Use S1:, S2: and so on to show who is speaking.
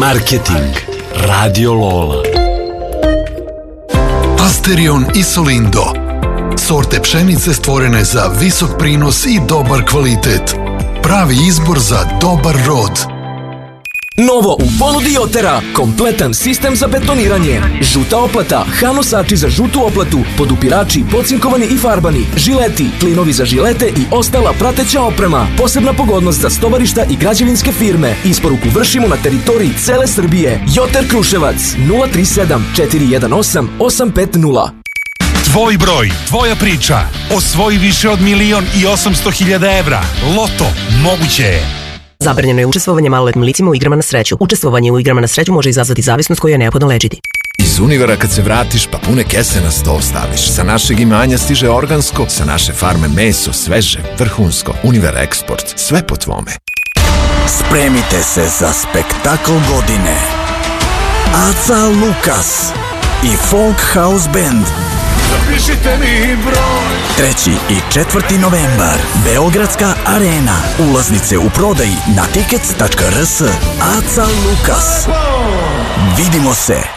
S1: Marketing Radio Lola.
S2: Asterion Isolindo. Sorte pšenice stvorene za visok prinos i dobar kvalitet. Pravi izbor za dobar rod.
S3: Novo u ponudi Jotera, kompletan sistem za betoniranje, žuta oplata, hanosači za žutu oplatu, podupirači, pocinkovani i farbani, žileti, klinovi za žilete i ostala prateća oprema. Posebna pogodnost za stovarišta i građevinske firme. Isporuku vršimo na teritoriji cele Srbije. Joter Kruševac 037 418 850.
S4: Tvoj broj, tvoja priča. Osvoji više od 1.800.000 evra. Loto, moguće je.
S5: Zabranjeno je učestvovanje maloletnim licima u igrama na sreću. Učestvovanje u igrama na sreću može izazvati zavisnost koju je neophodno lečiti.
S6: Iz Univera kad se vratiš, pa pune kese na sto staviš. Sa našeg imanja stiže organsko, sa naše farme meso, sveže, vrhunsko. Univer Eksport, sve po tvome.
S7: Spremite se za spektakl godine. Aca Lukas i Folk House Band.
S4: Zapišite mi broj.
S7: 3. i 4. novembar, Beogradska arena. Ulaznice u prodaji na tickets.rs. Aca Lukas. Vidimo se.